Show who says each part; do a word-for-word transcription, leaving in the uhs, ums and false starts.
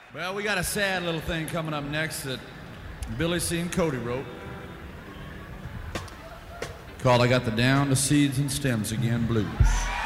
Speaker 1: Well, we got a sad little thing coming up next that Billy C. and Cody wrote, called I Got the Down, the Seeds and Stems Again Blues.